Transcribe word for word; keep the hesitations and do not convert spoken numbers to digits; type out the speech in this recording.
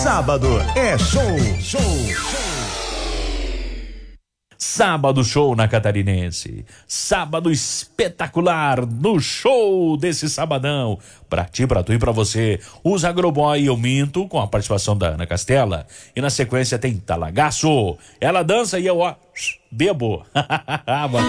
Sábado é show, show, show. Sábado show na Catarinense. Sábado espetacular no show desse sabadão. Pra ti, pra tu e pra você. Os Agroboy e eu minto com a participação da Ana Castela. E na sequência tem Talagaço. Ela dança e eu, ó, bebo.